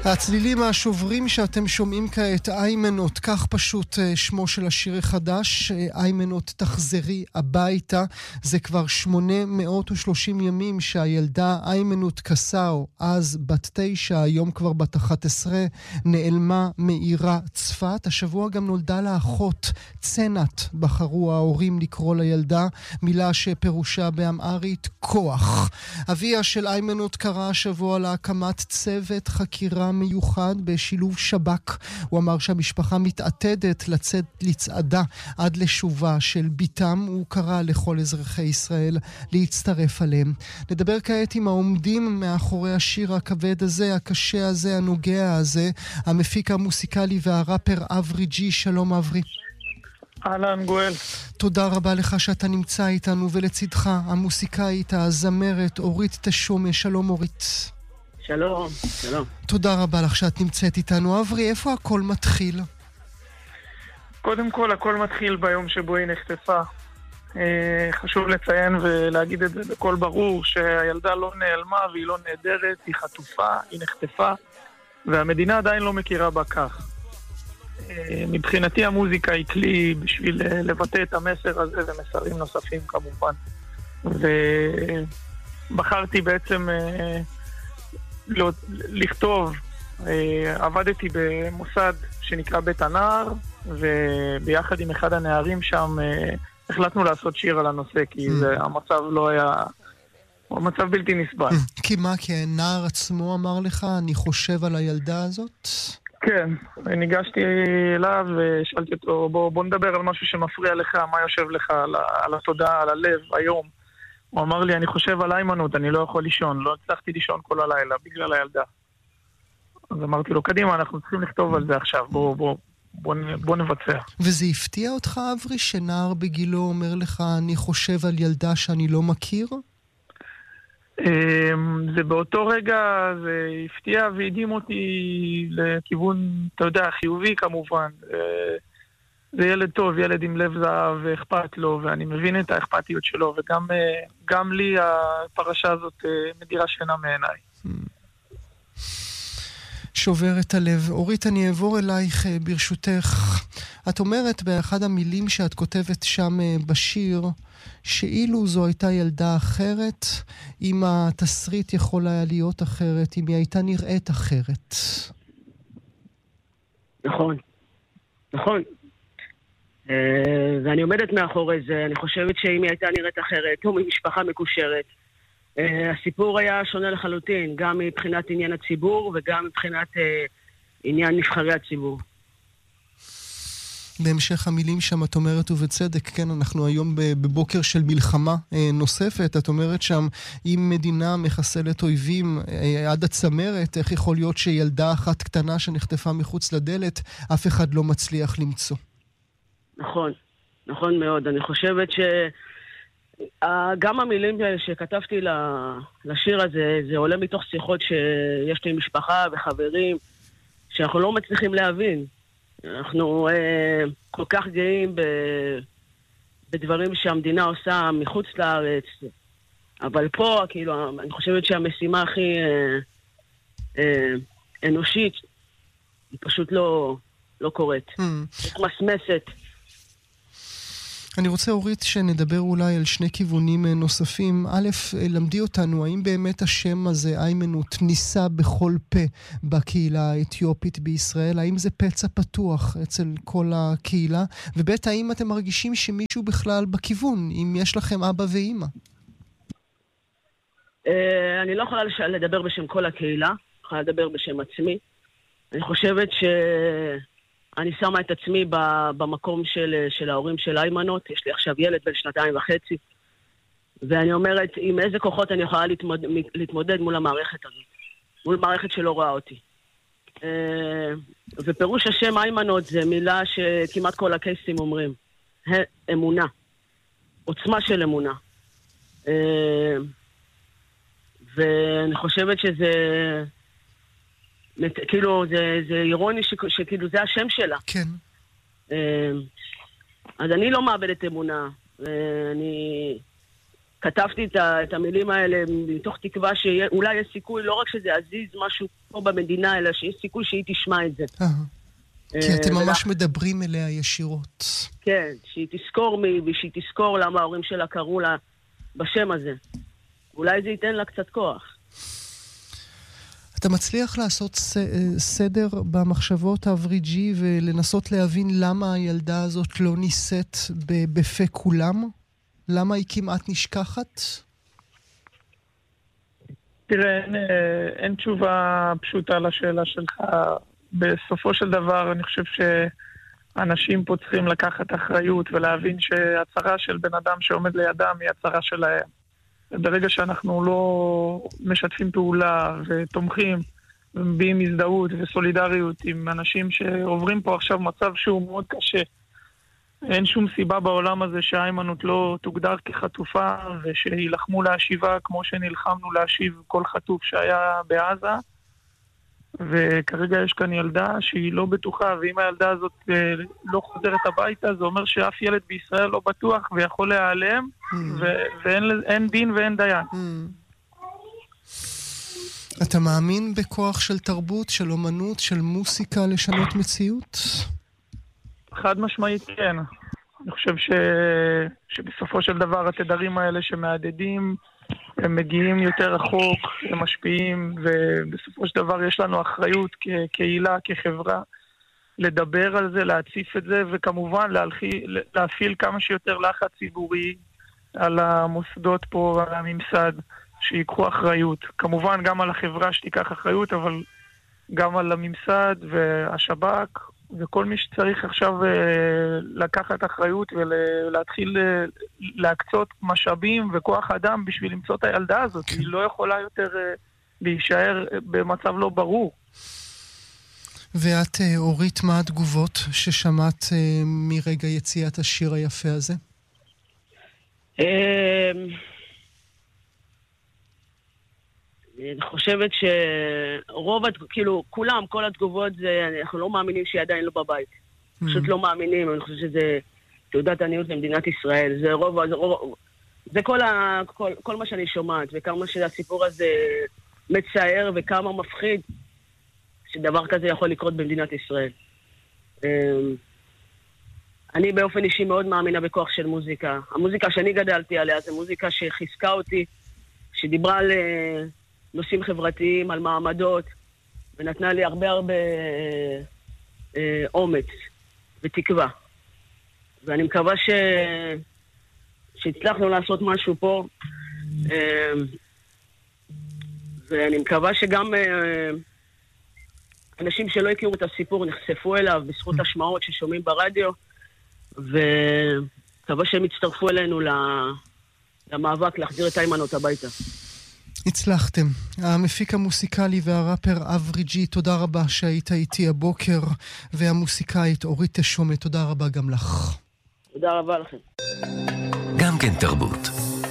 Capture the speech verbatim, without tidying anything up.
הצלילים השוברים שאתם שומעים כעת, איימנות, כך פשוט שמו של השיר החדש, איימנות תחזרי הביתה. זה כבר שמונה מאות ושלושים ימים שהילדה איימנות קסאו, אז בת תשע, היום כבר בת אחת עשרה, נעלמה מעירה צפת. השבוע גם נולדה לה אחות, צנת, בחרו ההורים לקרוא לילדה, מילה שפירושה באמהרית כוח. אביה של איימנות קרא השבוע להקמת צוות חקירה מיוחד בשילוב שב"כ. הוא אמר שהמשפחה מתעתדת לצאת לצעדה עד לשובה של ביתם. הוא קרא לכל אזרחי ישראל להצטרף עליהם. נדבר כעת עם העומדים מאחורי השיר הכבד הזה, הקשה הזה, הנוגע הזה, המפיק המוסיקלי והראפר אברי ג'י. שלום אברי. אהלן גואל. תודה רבה לך שאתה נמצא איתנו, ולצדך המוסיקאית, הזמרת אורית תשומש. שלום אורית. שלום, שלום. תודה רבה לך שאת נמצאת איתנו. אברי, איפה הכל מתחיל? קודם כל, הכל מתחיל ביום שבו היא נחטפה. אה, חשוב לציין ולהגיד את זה בכל ברור, שהילדה לא נעלמה והיא לא נהדרת, היא חטופה, היא נחטפה, והמדינה עדיין לא מכירה בה כך. אה, מבחינתי המוזיקה היא כלי בשביל לבטא את המסר הזה ומסרים נוספים כמובן. ובחרתי בעצם... אה, לא, לכתוב, אה, עבדתי במוסד שנקרא בית הנער, וביחד עם אחד הנערים שם אה, החלטנו לעשות שיר על הנושא, כי mm. זה, המצב לא היה, המצב בלתי נסבל. כי מה, כי הנער עצמו אמר לך, אני חושב על הילדה הזאת? כן, ניגשתי אליו ושאלתי אותו, בוא, בוא נדבר על משהו שמפריע לך, מה יושב לך על, על התודעה, על הלב, היום. הוא אמר לי, אני חושב על איימנות, אני לא יכול לישון, לא הצלחתי לישון כל הלילה בגלל הילדה. אז אמרתי לו, קדימה, אנחנו צריכים לכתוב על זה עכשיו, בוא, בוא, בוא, בוא נבצע. וזה הפתיע אותך, אברי, שנער בגילו אומר לך, אני חושב על ילדה שאני לא מכיר? זה באותו רגע, זה הפתיע והדהים אותי לכיוון, אתה יודע, חיובי כמובן. זה ילד טוב, ילד עם לב זהב ואכפת לו, ואני מבין את האכפתיות שלו, וגם גם לי הפרשה הזאת מדירה שינה מעיניי. שובר את הלב. אורית, אני אעבור אלייך ברשותך. את אומרת באחד המילים שאת כותבת שם בשיר, שאילו זו הייתה ילדה אחרת, אם התסריט יכול היה להיות אחרת, אם היא הייתה נראית אחרת. נכון, נכון. ואני עומדת מאחורי זה. אני חושבת שאם היא הייתה נראית אחרת, או ממשפחה מקושרת, הסיפור היה שונה לחלוטין, גם מבחינת עניין הציבור וגם מבחינת עניין נבחרי הציבור. בהמשך המילים שם את אומרת ובצדק, כן, אנחנו היום בבוקר של מלחמה נוספת. את אומרת שם, אם מדינה מחסלת אויבים עד הצמרת, איך יכול להיות שילדה אחת קטנה שנחטפה מחוץ לדלת, אף אחד לא מצליח למצוא? נכון, נכון מאוד. אני חושבת שגם המילים שכתבתי לשיר הזה, זה עולה מתוך שיחות שיש לי משפחה וחברים, שאנחנו לא מצליחים להבין. אנחנו אה, כל כך גאים ב, בדברים שהמדינה עושה מחוץ לארץ, אבל פה, כאילו, אני חושבת שהמשימה הכי אה, אה, אנושית, היא פשוט לא, לא קורית. Mm. מסמסת. אני רוצה, אורית, שנדבר אולי על שני כיוונים נוספים. א', למדי אותנו, האם באמת השם הזה, איימנות, ניסה בכל פה בקהילה האתיופית בישראל? האם זה פצע פתוח אצל כל הקהילה? וב', האם אתם מרגישים שמישהו בכלל בכיוון, אם יש לכם אבא ואמא? אני לא יכולה לדבר בשם כל הקהילה, אני יכולה לדבר בשם עצמי. אני חושבת ש... אני שמה את עצמי במקום של, של ההורים של איימנות. יש לי עכשיו ילד בן שנתיים וחצי, ואני אומרת, עם איזה כוחות אני יכולה להתמודד, להתמודד מול המערכת הזאת, מול מערכת שלא רואה אותי. ופירוש השם איימנות זה מילה שכמעט כל הקייסים אומרים, אמונה, עוצמה של אמונה. ואני חושבת שזה... כאילו, זה, זה אירוני שכאילו זה השם שלה. כן. אז אני לא מאבדת אמונה. אני, כתבתי את, ה, את המילים האלה מתוך תקווה שאולי יש סיכוי, לא רק שזה יזיז משהו פה במדינה, אלא שיש סיכוי שהיא תשמע את זה. כי אתם ממש מדברים אליה ישירות. כן, שהיא תזכור מי, ושהיא תזכור למה ההורים שלה קראו לה בשם הזה. אולי זה ייתן לה קצת כוח. אתה מצליח לעשות סדר במחשבות אבריג'י ולנסות להבין למה הילדה הזאת לא ניסית בפה כולם? למה היא כמעט נשכחת? תראה, אין, אין תשובה פשוטה לשאלה שלך. בסופו של דבר אני חושב שאנשים פה צריכים לקחת אחריות ולהבין שהצרה של בן אדם שעומד לידם היא הצרה שלהם. ברגע שאנחנו לא משתפים פעולה ותומכים ומביעים הזדהות וסולידריות עם אנשים שעוברים פה עכשיו מצב שהוא מאוד קשה, אין שום סיבה בעולם הזה שהאיימנות לא תוגדר כחטופה ושילחמו להשיבה כמו שנלחמנו להשיב כל חטוף שהיה בעזה. וכרגע יש כאן ילדה שהיא לא בטוחה, ואם הילדה הזאת לא חוזרת הביתה, זה אומר שאף ילד בישראל לא בטוח ויכול להיעלם, ואין דין ואין דיין. אתה מאמין בכוח של תרבות, של אומנות, של מוסיקה לשנות מציאות? חד משמעית כן. אני חושב ש... שבסופו של דבר התדרים האלה שמעדדים, הם מגיעים יותר רחוק, הם משפיעים, ובסופו של דבר יש לנו אחריות כקהילה, כחברה, לדבר על זה, להציף את זה, וכמובן להפעיל, להפעיל כמה שיותר לחץ ציבורי על המוסדות פה ועל הממסד, שיקחו אחריות. כמובן גם על החברה שתיקח אחריות, אבל גם על הממסד והשב"כ, וכל מי שצריך עכשיו לקחת אחריות ולהתחיל להקצות משאבים וכוח אדם בשביל למצוא את הילדה הזאת. היא לא יכולה יותר להישאר במצב לא ברור. ואת, אורית, מה התגובות ששמעת מרגע יציאת השיר היפה הזה? אני חושבת שרוב, כאילו, כולם, כל התגובות זה, אנחנו לא מאמינים שהיא עדיין לא בבית. פשוט לא מאמינים, אני חושבת שזה תעודת עניות למדינת ישראל. זה רוב, זה רוב, זה כל ה, כל, כל מה שאני שומעת, וכמה שהסיפור הזה מצער וכמה מפחיד שדבר כזה יכול לקרות במדינת ישראל. אני באופן אישי מאוד מאמינה בכוח של מוזיקה. המוזיקה שאני גדלתי עליה זה מוזיקה שחיזקה אותי, שדיברה על נושאים חברתיים, על מעמדות, ונתנה לי הרבה הרבה אה, אה, אומץ ותקווה. ואני מקווה ש... שהצלחנו לעשות משהו פה, אה, ואני מקווה שגם אה, אנשים שלא הכירו את הסיפור נחשפו אליו בזכות השמעות ששומעים ברדיו, ומקווה שהם יצטרפו אלינו למאבק להחזיר את איימנות הביתה. הצלחתם. המפיק המוסיקלי והראפר אבריג'י, תודה רבה שהיית איתי הבוקר, והמוסיקאית אורית תשומה, תודה רבה גם לך. תודה רבה לכם. גם כן תרבות.